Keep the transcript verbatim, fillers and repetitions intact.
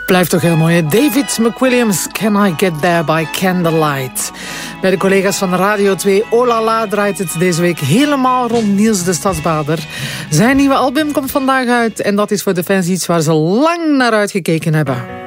Blijft toch heel mooi, hè? David McWilliams, Can I Get There by Candlelight. Bij de collega's van Radio twee, Oh La La, draait het deze week helemaal rond Niels de Stadsbader. Zijn nieuwe album komt vandaag uit en dat is voor de fans iets waar ze lang naar uitgekeken hebben.